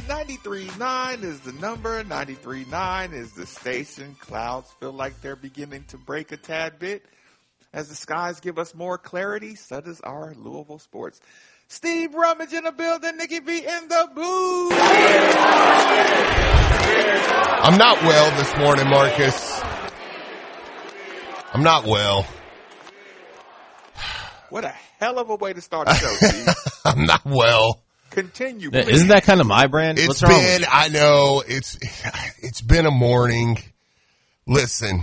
93.9 is the number. 93.9 is the station. Clouds feel like they're beginning to break a tad bit. As the skies give us more clarity, so does our Louisville sports. Steve Rummage in the building. Nikki V in the booth. I'm not well this morning, Marcus. I'm not well. What a hell of a way to start the show, Steve. I'm not well. Continue, please. please. Isn't that kind of my brand? It's What's wrong with you? I know. It's been a morning. Listen.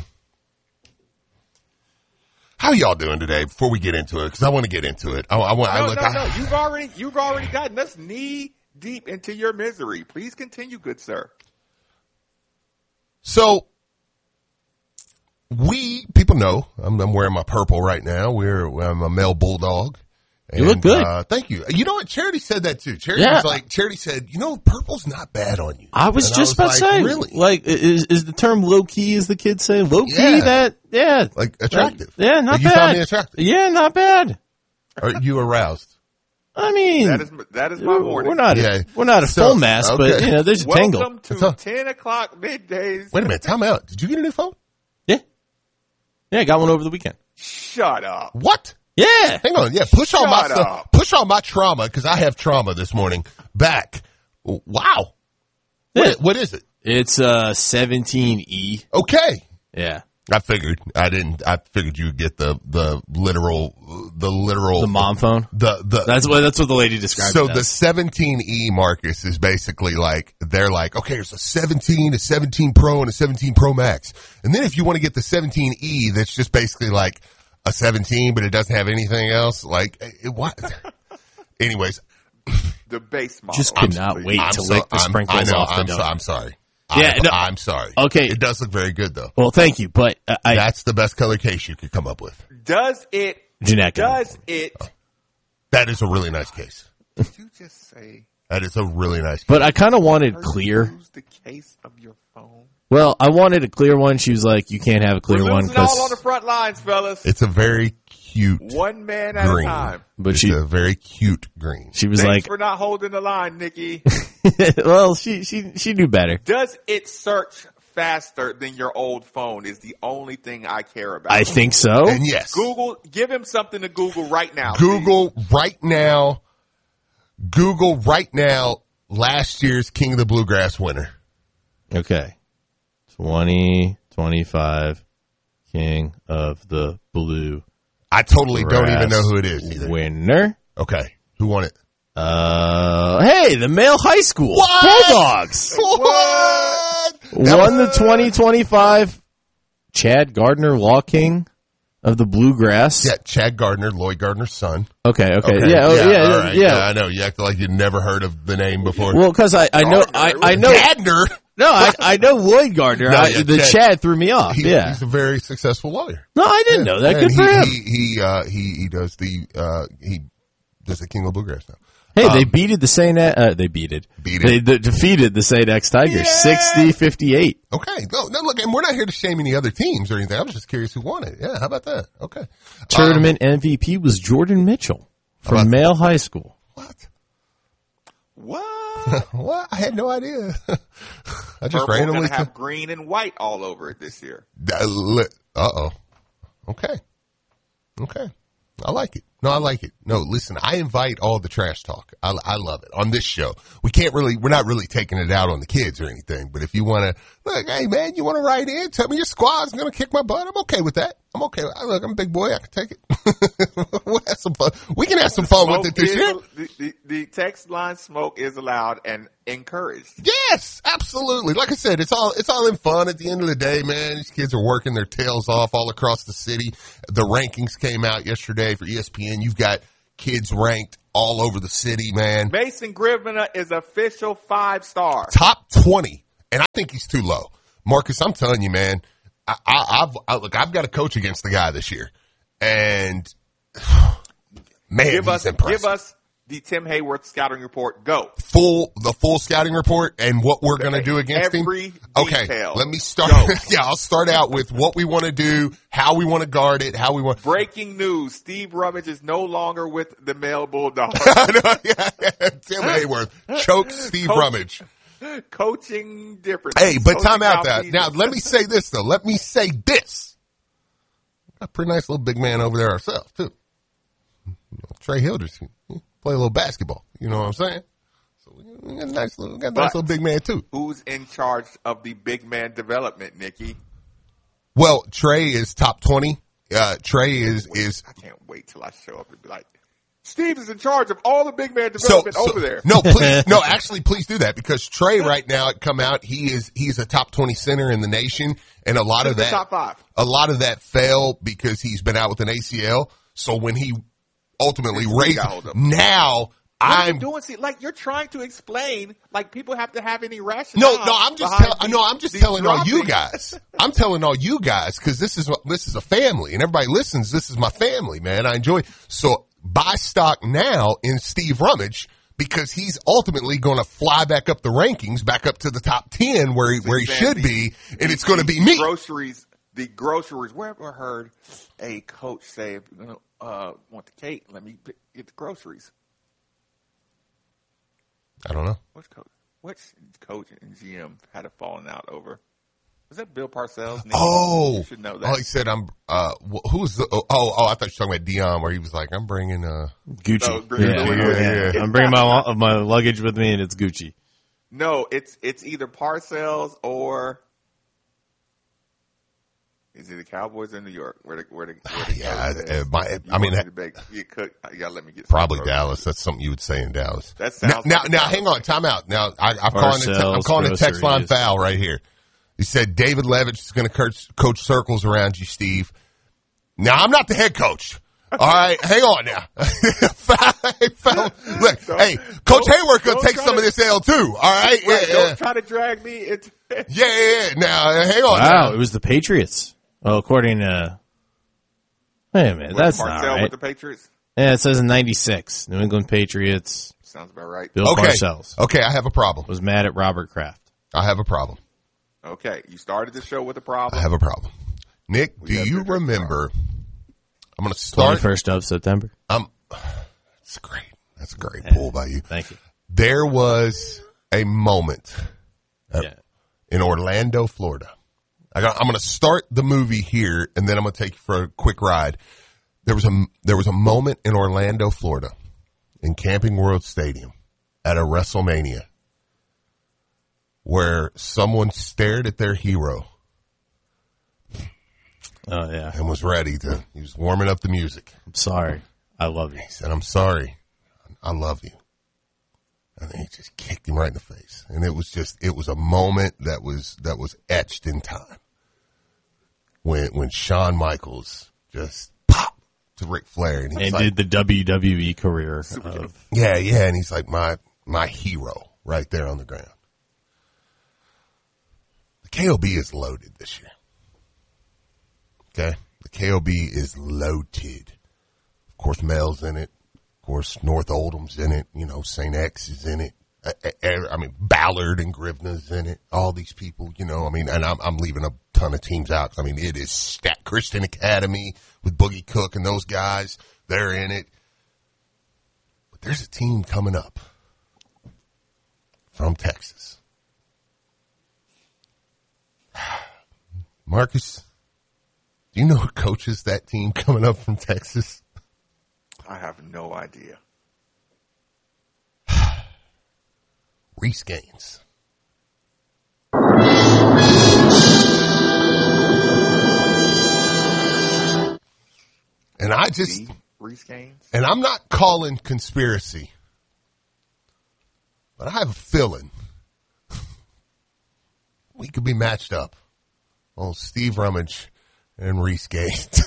How y'all doing today before we get into it? Because I want to get into it. No. You've already gotten us knee deep into your misery. Please continue, good sir. So, people know I'm wearing my purple right now. I'm a male bulldog. You look good. Thank you. You know what? Charity said that too. Charity said, purple's not bad on you. I was just about to say, really? Like, is the term low key, as the kids say, low key? Like attractive. Not like bad. You found me attractive. Yeah, not bad. Are you aroused? I mean, that is my morning. We're not a full mass, but there's a tangle. Welcome to 10 o'clock middays. Wait a minute, time out. Did you get a new phone? Yeah, I got one over the weekend. Shut up. What? Yeah. Hang on. Yeah, push all my stuff. Push all my trauma, because I have trauma this morning. Back. Wow. Yeah. What is it? It's 17E. Okay. Yeah. I figured you would get the literal the mom phone. That's what the lady described. So the 17E, Marcus, is basically like they're like, okay, there's a 17, a 17 Pro, and a 17 Pro Max, and then if you want to get the 17E, that's just basically like a 17, but it doesn't have anything else. Like what? Anyways, the base model. Just could not wait to lick the sprinkles off the donut. I'm sorry. Yeah, I'm sorry. Okay. It does look very good, though. Well, thank you, but that's the best color case you could come up with. Does it? That is a really nice case. Did you just say? That is a really nice case. But I kind of wanted clear. Use the case of your phone. Well, I wanted a clear one. She was like, "You can't have a clear one." We're losing all on the front lines, fellas. It's a very cute one man at green. a time. But it's a very cute green. She was Thanks like, for not holding the line, Nikki. Well, she knew better. Does it search faster than your old phone is the only thing I care about. I think so. And yes. Google, give him something to Google right now. Google right now last year's King of the Bluegrass winner. Okay. 2025 King of the Blue. I totally don't even know who it is either. Winner. Okay. Who won it? Hey, the male high school. What? Bulldogs. What? Won the 2025 Chad Gardner Law King of the Bluegrass. Yeah, Chad Gardner, Lloyd Gardner's son. Okay. Yeah. I know. You act like you'd never heard of the name before. Well, because I know. Gardner. No, I know Lloyd Gardner. Chad threw me off. He's a very successful lawyer. No, I didn't know that. Good for him. He does the King of the Bluegrass now. Hey, they defeated the St. X Tigers 60-58. Okay. No, look, and we're not here to shame any other teams or anything. I was just curious who won it. Yeah, how about that? Okay. Tournament MVP was Jordan Mitchell from Male High School. What? What? I had no idea. I just Purple's randomly gonna have green and white all over it this year. Uh-oh. Okay. I like it. No, I like it. No, listen, I invite all the trash talk. I love it. On this show, we're not really taking it out on the kids or anything, but if you want to, look, hey man, you want to write in, tell me your squad's going to kick my butt, I'm okay with that. I'm okay. Look, I'm a big boy. I can take it. We'll have some fun. We can have some fun with it this year. The text line smoke is allowed and encouraged. Yes, absolutely. Like I said, it's all in fun at the end of the day, man. These kids are working their tails off all across the city. The rankings came out yesterday for ESPN. You've got kids ranked all over the city, man. Mason Grivena is official 5-star. Top 20. And I think he's too low. Marcus, I'm telling you, man, I've got to coach against the guy this year. And man, he's impressive. the Tim Hayworth scouting report. Go. The full scouting report and what we're going to do against him? Every Okay, detail. let me start. Go. Yeah, I'll start out with what we want to do, how we want to guard it, how we want. Breaking news. Steve Rummage is no longer with the male Bulldogs. Tim Hayworth choked Steve Rummage. Coaching different. Hey, but Coaching time out that. malfeasance. Now, let me say this, though. Let me say this. Got a pretty nice little big man over there ourselves, too. Trey Hilders. Play a little basketball. You know what I'm saying? So we got a nice little big man, too. Who's in charge of the big man development, Nikki? Well, Trey is top 20. Trey is. I can't wait till I show up and be like, Steve is in charge of all the big man development over there. No, please, no, actually, please do that because Trey right now at come out, he's a top 20 center in the nation, and a lot of that, top 5. a lot of that fell because he's been out with an ACL. So when he ultimately raised, now I'm doing. See, like you're trying to explain, like people have to have any rationale. No, I'm just telling all you guys. I'm telling all you guys because this is a family, and everybody listens. This is my family, man. I enjoy. So buy stock now in Steve Rummage because he's ultimately going to fly back up the rankings, back up to the top 10 where he should be, and it's going to be me. The groceries. Where have I heard a coach say, if you're going to want the cake, let me get the groceries? I don't know. Which coach and GM had a falling out over? Was that Bill Parcells? Oh, you should know that. Oh, he said who's the? Oh, I thought you were talking about Dion, where he was like, I'm bringing Gucci. Yeah. I'm bringing my luggage with me, and it's Gucci. No, it's either Parcells or is it the Cowboys in New York? Where the you gotta let me get probably Dallas. That's something you would say in Dallas. That sounds now hang on, time out. Now I'm calling a text line foul right here. He said David Levitch is going to coach circles around you, Steve. Now, I'm not the head coach. All right, hang on now. Look, hey, Coach Hayworth going to take some of this L too. All right, don't try to drag me into. Yeah. Now, hang on. Wow, now. It was the Patriots. Oh, according to. Wait a minute, that's not right. With the Patriots. Yeah, it says in '96, New England Patriots. Sounds about right. Bill Parcells. Okay, I have a problem. Was mad at Robert Kraft. I have a problem. Okay, you started the show with a problem. I have a problem. Nick, do you remember? I'm going to start 21st of September. That's great. That's a great pull by you. Thank you. There was a moment in Orlando, Florida. I'm going to start the movie here, and then I'm going to take you for a quick ride. There was a moment in Orlando, Florida, in Camping World Stadium at a WrestleMania, where someone stared at their hero. Oh, yeah. And was ready to, he was warming up the music. I'm sorry. I love you. He said, I'm sorry. I love you. And then he just kicked him right in the face. And it was a moment that was etched in time. When Shawn Michaels just popped to Ric Flair. And did the WWE career of. Yeah. And he's like my hero right there on the ground. KOB is loaded this year. Okay? The KOB is loaded. Of course, Mel's in it. Of course, North Oldham's in it. You know, St. X is in it. Ballard and Grivna's in it. All these people, you know, and I'm leaving a ton of teams out. It is Stat Christian Academy with Boogie Cook and those guys. They're in it. But there's a team coming up from Texas. Marcus, do you know who coaches that team coming up from Texas? I have no idea. Reese Gaines. And Reese Gaines? And I'm not calling conspiracy, but I have a feeling we could be matched up. Oh, Steve Rummage and Reese Gaines.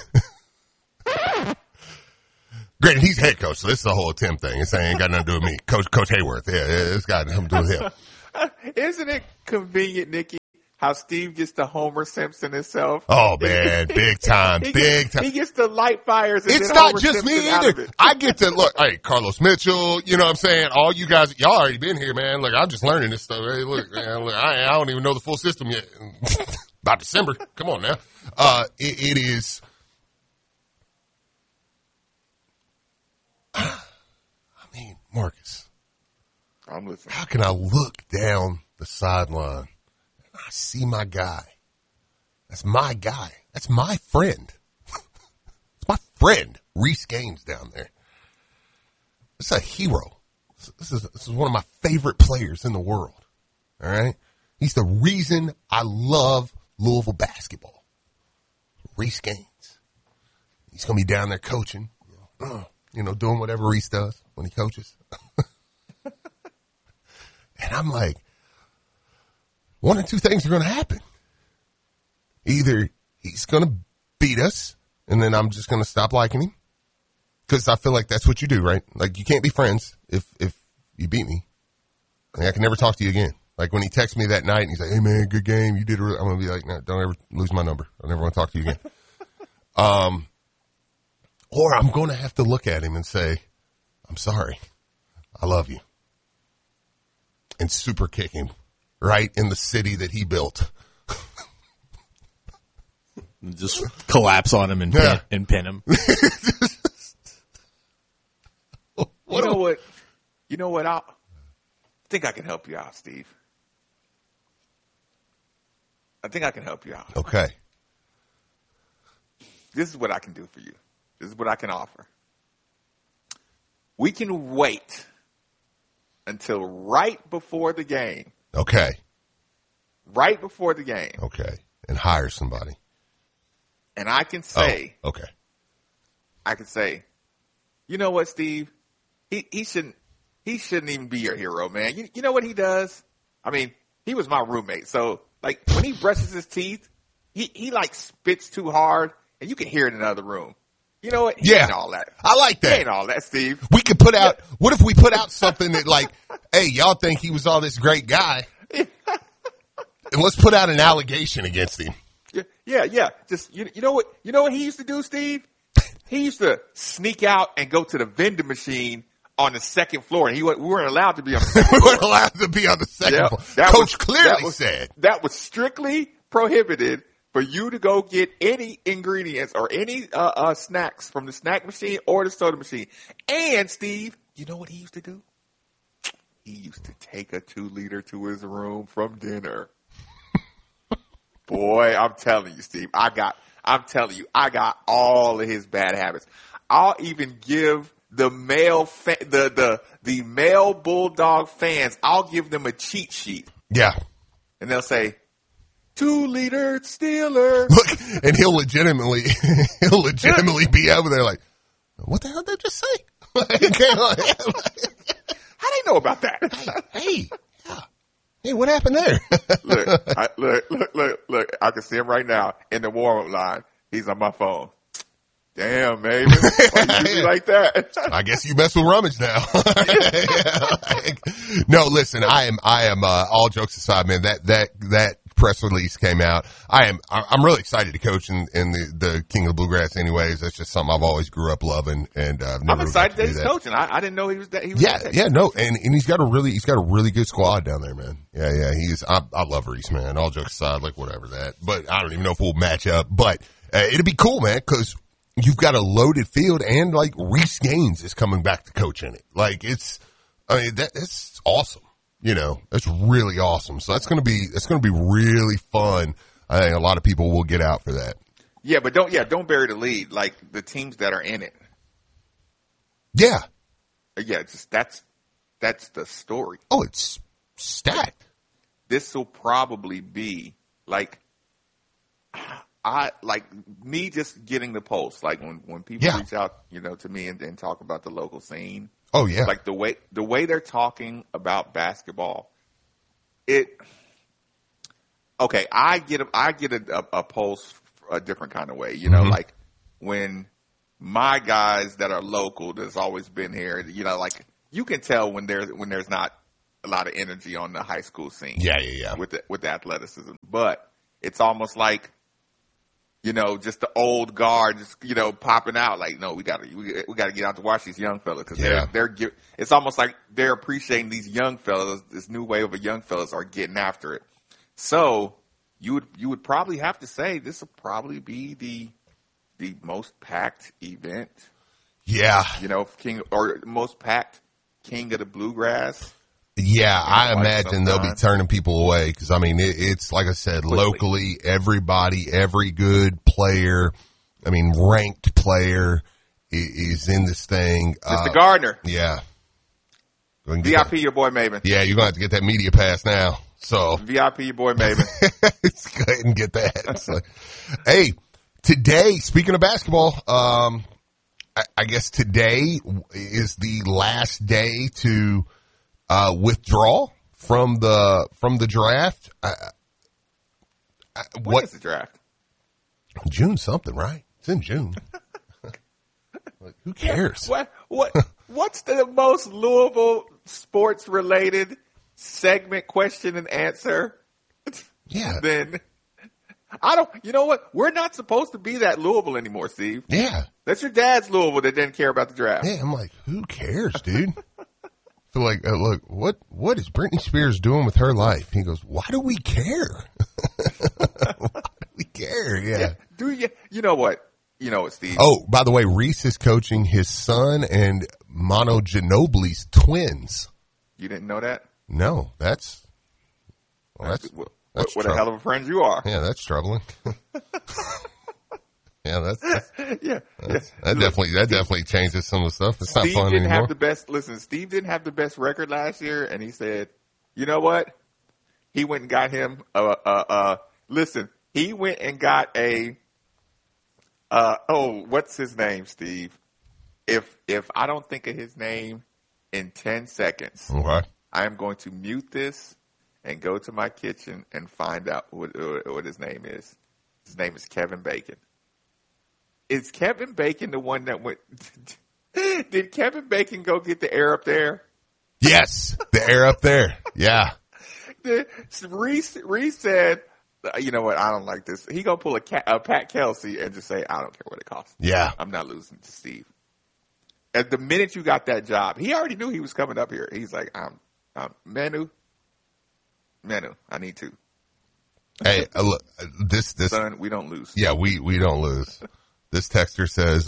Great, he's head coach, so this is a whole Tim thing. This ain't got nothing to do with me. Coach Hayworth, yeah, it's got nothing to do with him. Isn't it convenient, Nikki, how Steve gets to Homer Simpson himself. Oh man, big time, big time. He gets to light fires. And It's then not Homer just Simpson me out of either. it. I get to look, hey, Carlos Mitchell, you know what I'm saying? All you guys, y'all already been here, man. Look, I'm just learning this stuff. Hey, look, man, look, I don't even know the full system yet. By December. Come on now. It is. I mean, Marcus, I'm listening. how can I look down the sideline and I see my guy? That's my guy. That's my friend. It's my friend, Reese Gaines down there. It's a hero. This is one of my favorite players in the world. All right? He's the reason I love Louisville basketball. Reese Gaines. He's going to be down there coaching, doing whatever Reese does when he coaches. And I'm like, one of two things are going to happen. Either he's going to beat us, and then I'm just going to stop liking him. Because I feel like that's what you do, right? Like, you can't be friends if you beat me. Like, I can never talk to you again. Like, when he texts me that night and he's like, hey, man, good game. You did it. I'm going to be like, no, don't ever lose my number. I never want to talk to you again. Or I'm going to have to look at him and say, I'm sorry. I love you. And super kick him right in the city that he built. Just collapse on him and pin him. You know what? I think I can help you out, Steve. I think I can help you out. Okay. This is what I can do for you. This is what I can offer. We can wait until right before the game. Okay. Right before the game. Okay. And hire somebody. And I can say, okay. I can say, you know what, Steve? He shouldn't even be your hero, man. You know what he does? I mean, he was my roommate. So, like, when he brushes his teeth, he like spits too hard, and you can hear it in another room. You know what? He ain't all that. I like that. He ain't all that, Steve. We could put out, what if we put out something that like, hey, y'all think he was all this great guy? And let's put out an allegation against him. Yeah. Just, you know what he used to do, Steve? He used to sneak out and go to the vending machine on the second floor, and we weren't allowed to be on the second floor. We weren't allowed to be on the second floor. Coach clearly said. That was strictly prohibited for you to go get any ingredients or any snacks from the snack machine or the soda machine. And, Steve, you know what he used to do? He used to take a 2-liter to his room from dinner. Boy, I'm telling you, Steve, I got all of his bad habits. I'll even give the male the male Bulldog fans, I'll give them a cheat sheet. Yeah. And they'll say, 2-liter Steeler. Look, and he'll legitimately be over there like, what the hell did they just say? How they know about that? Hey, what happened there? Look, I can see him right now in the warm-up line. He's on my phone. Damn, man. Why you do me like that? I guess you mess with Rummage now. No, listen, I am, all jokes aside, man, that press release came out. I'm really excited to coach in the King of the Bluegrass anyways. That's just something I've always grew up loving, and I'm excited that he's coaching. I didn't know he was that. And he's got a really good squad down there, man. Yeah, I love Reese, man. All jokes aside, like whatever that, but I don't even know if we'll match up, but it'll be cool, man, because you've got a loaded field, and like Reese Gaines is coming back to coach in it. Like it's awesome. You know, it's really awesome. So it's going to be really fun. I think a lot of people will get out for that. Yeah, but don't bury the lead. Like the teams that are in it. Yeah. Yeah, that's the story. Oh, it's stacked. This will probably be like, me just getting the pulse. Like when people reach out, to me and talk about the local scene. Oh yeah. Like the way they're talking about basketball, I get a pulse a different kind of way, like when my guys that are local that's always been here, like you can tell when there's not a lot of energy on the high school scene. Yeah. With the athleticism, but it's almost like, just the old guard, just popping out. Like, no, we got to get out to watch these young fellas because it's almost like they're appreciating these young fellas. This new wave of young fellas are getting after it. So you would probably have to say this will probably be the most packed event. Yeah. Most packed King of the Bluegrass. Yeah, I imagine they'll be turning people away because, it's like I said, Quickly. locally, everybody, every good player, ranked player is in this thing. Mr. Gardner. Yeah. VIP your boy Maven. Yeah, you're going to have to get that media pass now. So VIP your boy Maven. let's go ahead and get that. So, hey, today, speaking of basketball, I guess today is the last day to withdraw from the draft. When is the draft? June something, right? It's in June. Like, who cares? What's the most Louisville sports related segment, question and answer? Yeah. Then you know what? We're not supposed to be that Louisville anymore, Steve. Yeah. That's your dad's Louisville that didn't care about the draft. Yeah, I'm like, who cares, dude? So like, look, what is Britney Spears doing with her life? He goes, why do we care? Why do we care? Yeah. Do you? You know what? You know what, Steve? Oh, by the way, Reese is coaching his son and Mono Ginobili's twins. You didn't know that? No, that's What troubling. a hell of a friend you are. Yeah, that's troubling. Yeah, that definitely changes some of the stuff. It's not Steve fun didn't anymore. have the best. Listen, Steve didn't have the best record last year, and he said, "You know what? He went and got him. Listen, he went and got a. What's his name, Steve? If I don't think of his name in 10 seconds, Okay. I am going to mute this and go to my kitchen and find out what his name is. His name is Kevin Bacon. Is Kevin Bacon the one that went? Did Kevin Bacon go get the air up there? Yes, the air up there. Yeah. Reese said, "You know what? I don't like this." He gonna pull a Pat Kelsey and just say, "I don't care what it costs. Yeah. I'm not losing to Steve." At the minute you got that job, he already knew he was coming up here. He's like, "I'm Manu. I need to." Hey, look, this Son, we don't lose. Yeah, we don't lose. This texter says,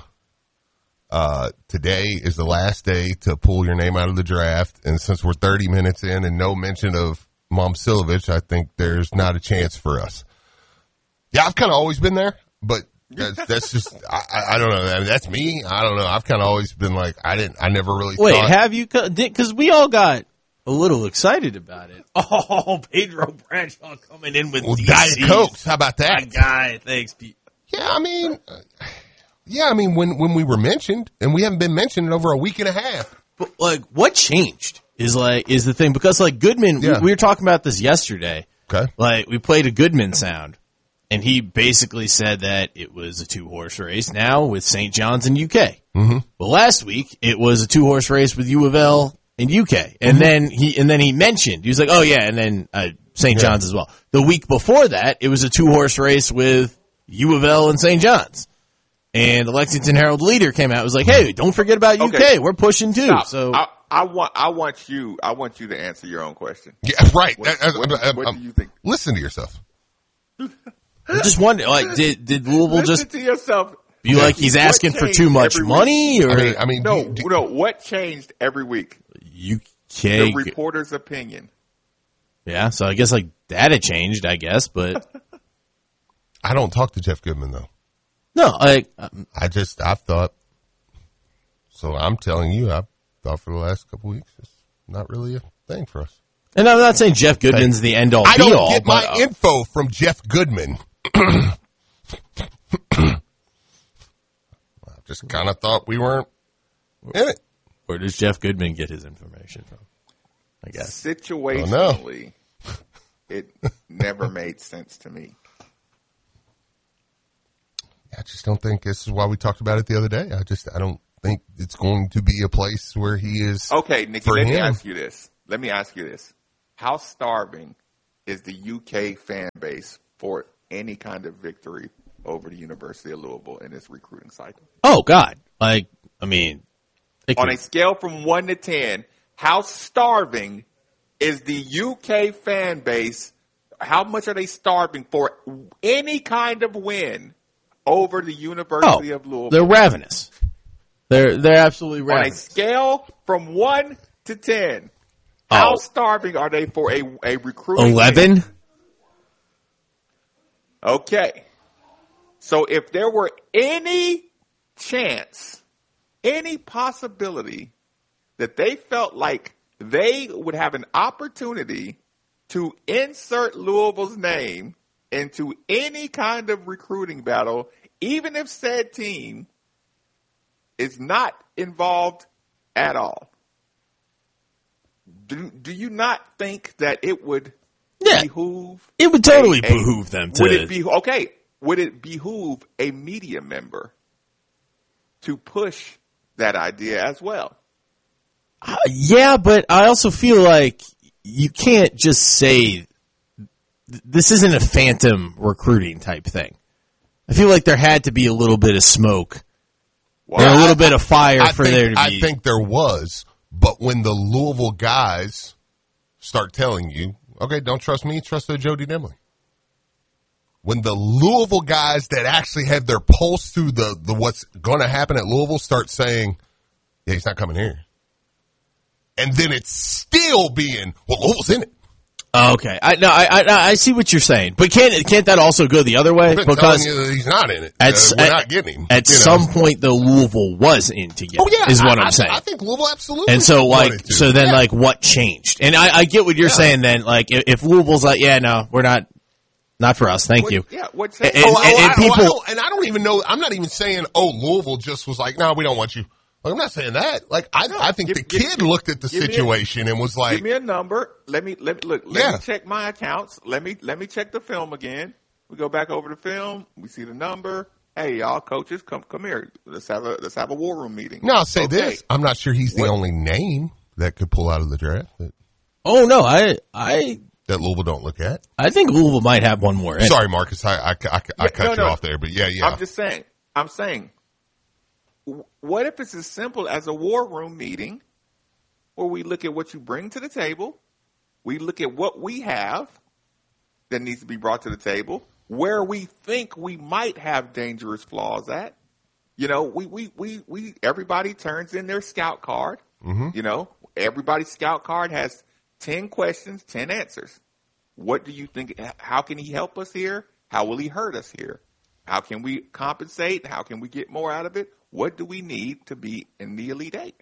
today is the last day to pull your name out of the draft. And since we're 30 minutes in and no mention of Momcilovic, I think there's not a chance for us. Yeah, I've kind of always been there, but that's just, I don't know. I mean, that's me. I don't know. I've kind of always been like, I never really Wait, thought. have you? Because we all got a little excited about it. Oh, Pedro Bradshaw coming in with Well, DC. Diet Cokes. How about that? My guy. Thanks, Pete. Yeah, I mean, when we were mentioned, and we haven't been mentioned in over a week and a half. But like, what changed is the thing, because like Goodman, Yeah. we were talking about this yesterday. Okay. Like, we played a Goodman sound, and he basically said that it was a 2-horse race now with St. John's and UK. Mm-hmm. Well, last week it was a 2-horse race with U of L and UK, and then he mentioned, he was like, oh yeah, and then St. John's as well. The week before that, it was a 2-horse race with U of L and St. John's. And the Lexington Herald leader came out and was like, hey, don't forget about UK. Okay. We're pushing too. Stop. So I want you to answer your own question. Yeah, right. What do you think? Listen to yourself. I'm just wondering, like, did Louisville Listen just to yourself. be like he's asking for too much money, or I mean, No. What changed every week? UK? The reporter's opinion. Yeah, so I guess like that had changed, I guess, but I don't talk to Jeff Goodman though. no, like I've thought. So I'm telling you, I've thought for the last couple weeks, it's not really a thing for us. and I'm not saying Jeff Goodman's the end all I be don't all, get but my info from Jeff Goodman. I just kind of thought we weren't in it. where does Jeff Goodman get his information from? I guess. Situationally, it never made sense to me. I just don't think this is why we talked about it the other day. I don't think it's going to be a place where he is. Okay, Nikki, For let me him. ask you this. let me ask you this. How starving is the UK fan base for any kind of victory over the University of Louisville in this recruiting cycle? Oh, God. Like, I mean. On a scale from 1 to 10, how starving is the UK fan base? How much are they starving for any kind of win over the University of Louisville? They're ravenous. They're absolutely ravenous. On a scale from 1 to 10, how starving are they for a recruiting 11? win? Okay. So if there were any chance, any possibility that they felt like they would have an opportunity to insert Louisville's name into any kind of recruiting battle, even if said team is not involved at all, do you not think that it would behoove? It would totally behoove them to. Would it behoove a media member to push that idea as well? Yeah, but I also feel like you can't just say this isn't a phantom recruiting type thing. I feel like there had to be a little bit of smoke or a little bit of fire there to be. I think there was, but when the Louisville guys start telling you, okay, don't trust me, trust the Jody Dimley. When the Louisville guys that actually have their pulse through the what's going to happen at Louisville start saying, yeah, he's not coming here. And then it's still being, well, Louisville's in it. Okay, I see what you're saying, but can't that also go the other way? I've been because telling you that he's not in it. We're not getting him. At some point, the Louisville was in together. Oh yeah, is what I'm saying. I think Louisville absolutely. And so then yeah. what changed? And I get what you're saying. Then if Louisville's like, yeah, no, we're not for us. Thank you. Yeah, what's and I don't even know. I'm not even saying, Louisville just was like, no, we don't want you. Like, I'm not saying that. Like, I think the kid looked at the situation and was like, give me a number. Let me check my accounts. Let me check the film again. We go back over the film. We see the number. Hey, y'all coaches, come here. Let's have a war room meeting. No, I'll say this. I'm not sure he's the only name that could pull out of the draft. Oh no, that Louisville don't look at. I think Louisville might have one more. Sorry, Marcus. I cut you off there, but yeah. I'm saying, what if it's as simple as a war room meeting where we look at what you bring to the table, we look at what we have that needs to be brought to the table, where we think we might have dangerous flaws at. You know, we everybody turns in their scout card. Mm-hmm. You know, everybody's scout card has 10 questions, 10 answers. What do you think? How can he help us here? How will he hurt us here? How can we compensate? How can we get more out of it? What do we need to be in the Elite Eight?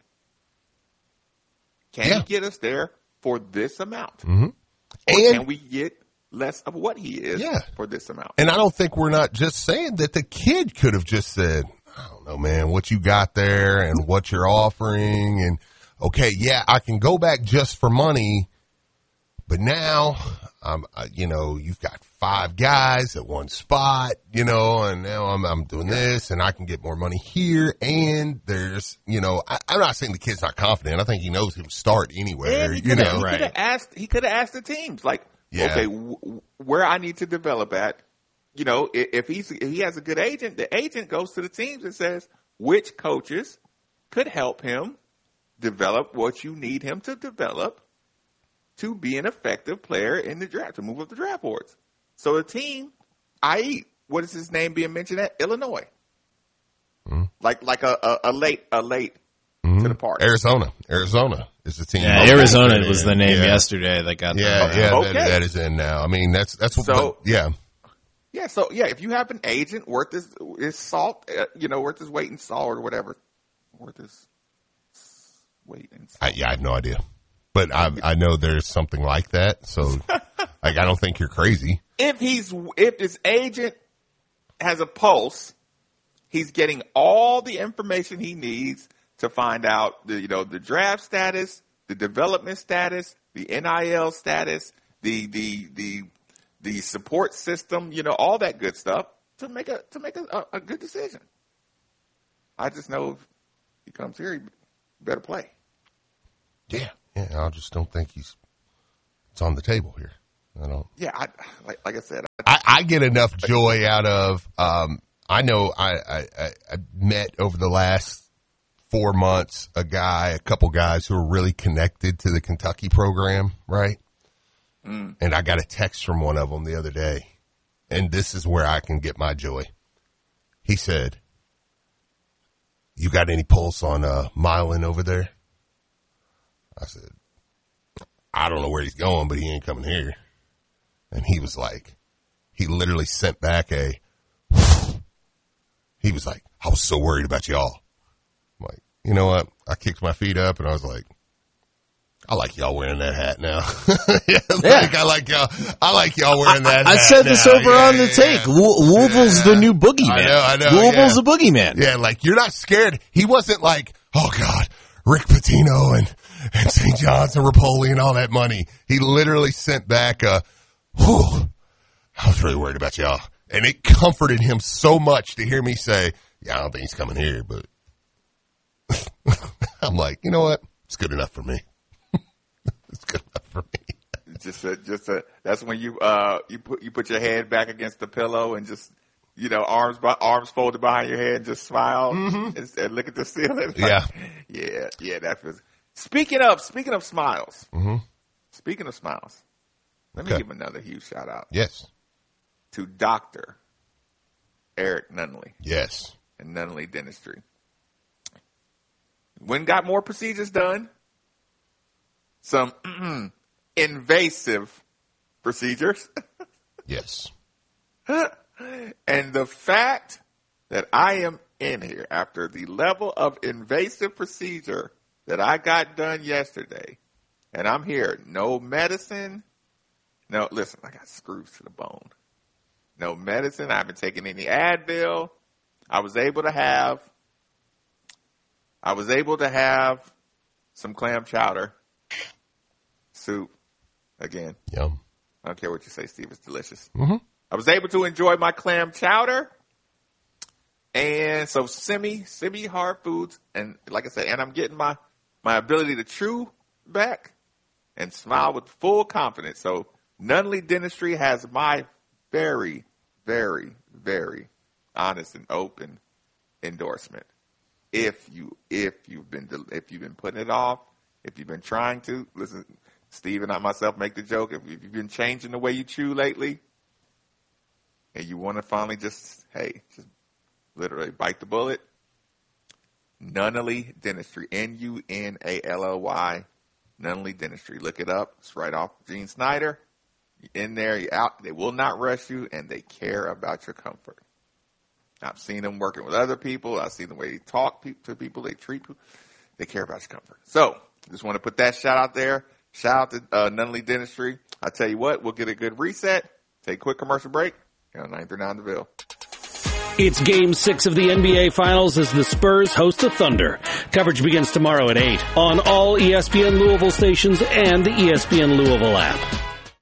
Can he get us there for this amount? Mm-hmm. Or can we get less of what he is for this amount? And I don't think we're not just saying that. The kid could have just said, I don't know, man, what you got there and what you're offering. And, okay, yeah, I can go back just for money. But now, you've got 5 guys at one spot, and now I'm doing this, and I can get more money here. And there's, I'm not saying the kid's not confident. I think he knows he'll start anywhere. He could have asked the teams, like, okay, where I need to develop at. If he has a good agent, the agent goes to the teams and says which coaches could help him develop what you need him to develop to be an effective player in the draft, to move up the draft boards. So the team, i.e., what is his name being mentioned at? Illinois. Mm-hmm. Like a late to the party. Arizona is the team. Yeah, Arizona was the name yesterday that got that is in now. I mean, that's what, Yeah, so if you have an agent worth his salt, worth his weight in salt or whatever, worth his weight in salt. I have no idea. But I know there's something like that, so I don't think you're crazy. If his agent has a pulse, he's getting all the information he needs to find out the draft status, the development status, the NIL status, the support system, all that good stuff to make a good decision. I just know if he comes here, he better play. Yeah. I just don't think it's on the table here. I don't. Yeah, like I said, I get enough joy out of. I know I met over the last 4 months a couple guys who are really connected to the Kentucky program, right? And I got a text from one of them the other day, and this is where I can get my joy. He said, "You got any pulse on Milan over there?" I said, "I don't know where he's going, but he ain't coming here." And he was like, he literally sent back he was like, "I was so worried about y'all." I'm like, you know what? I kicked my feet up and I was like, I like y'all wearing that hat now. I like y'all wearing that hat. I said this over on the take. Louisville's the new boogeyman. I know. Louisville's the boogeyman. Yeah, like you're not scared. He wasn't like, oh God, Rick Pitino and St. John's and Rapoli and all that money. He literally sent back I was really worried about y'all. And it comforted him so much to hear me say, yeah, I don't think he's coming here, but I'm like, you know what? It's good enough for me. It's good enough for me. That's when you put your head back against the pillow and just, arms folded behind your head and just smile and look at the ceiling. Yeah. Yeah. That feels. Speaking of smiles. Mm-hmm. Speaking of smiles, let me give another huge shout out. Yes. To Dr. Eric Nunnally. Yes. And Nunnally Dentistry. When got more procedures done, some invasive procedures. Yes. And the fact that I am in here after the level of invasive procedure that I got done yesterday, and I'm here, no medicine. No, listen, I got screws to the bone. No medicine. I haven't taken any Advil. I was able to have some clam chowder soup. Again. Yum. I don't care what you say, Steve. It's delicious. Mm-hmm. I was able to enjoy my clam chowder and some semi-hard foods. And like I said, and I'm getting my ability to chew back and smile with full confidence. So Nunnally Dentistry has my very, very, very honest and open endorsement. If you've been putting it off, if you've been trying to listen, Steve and I myself make the joke. If you've been changing the way you chew lately, and you want to finally just literally bite the bullet, Nunnally Dentistry, Nunnally, Nunnally Dentistry. Look it up. It's right off Gene Snyder. You're in there, you're out. They will not rush you, and they care about your comfort. I've seen them working with other people. I've seen the way they talk to people, they treat people. They care about your comfort. So, just want to put that shout out there. Shout out to Nunnally Dentistry. I tell you what, we'll get a good reset. Take a quick commercial break here on 939 The Ville. It's Game 6 of the NBA Finals as the Spurs host the Thunder. Coverage begins tomorrow at 8 on all ESPN Louisville stations and the ESPN Louisville app.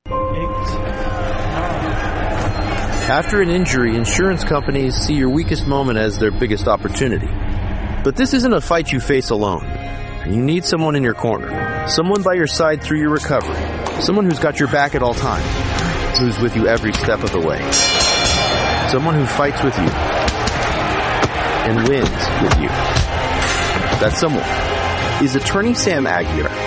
After an injury, insurance companies see your weakest moment as their biggest opportunity. But this isn't a fight you face alone. You need someone in your corner. Someone by your side through your recovery. Someone who's got your back at all times. Who's with you every step of the way. Someone who fights with you and wins with you. That someone is Attorney Sam Aguirre.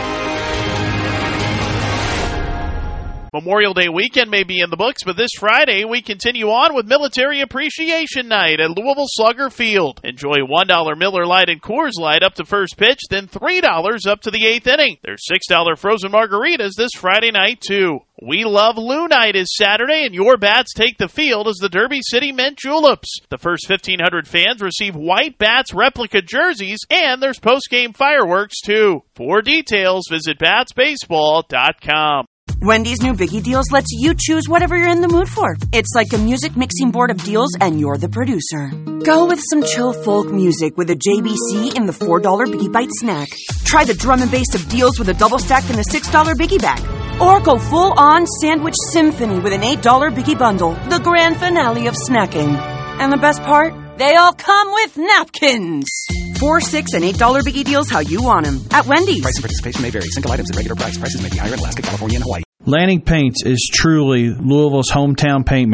Memorial Day weekend may be in the books, but this Friday we continue on with Military Appreciation Night at Louisville Slugger Field. Enjoy $1 Miller Lite and Coors Light up to first pitch, then $3 up to the 8th inning. There's $6 frozen margaritas this Friday night, too. We Love Lou Night is Saturday, and your bats take the field as the Derby City Mint Juleps. The first 1,500 fans receive white bats replica jerseys, and there's post-game fireworks, too. For details, visit batsbaseball.com. Wendy's new Biggie Deals lets you choose whatever you're in the mood for. It's like a music mixing board of deals, and you're the producer. Go with some chill folk music with a JBC in the $4 Biggie Bite snack. Try the drum and bass of deals with a double stack in the $6 Biggie bag. Or go full-on sandwich symphony with an $8 Biggie bundle, the grand finale of snacking. And the best part? They all come with napkins. $4, $6, and $8 biggie deals how you want them. At Wendy's. Price and participation may vary. Single items at regular price. Prices may be higher in Alaska, California, and Hawaii. Lanning Paints is truly Louisville's hometown paint